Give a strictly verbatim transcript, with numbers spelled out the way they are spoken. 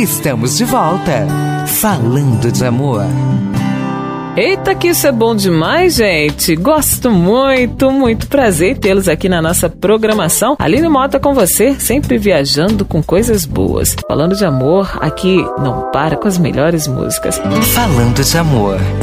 Estamos de volta, falando de amor. Eita, que isso é bom demais, gente. Gosto muito, muito prazer tê-los aqui na nossa programação. Aline Mota com você, sempre viajando com coisas boas. Falando de amor, aqui não para com as melhores músicas. Falando de amor.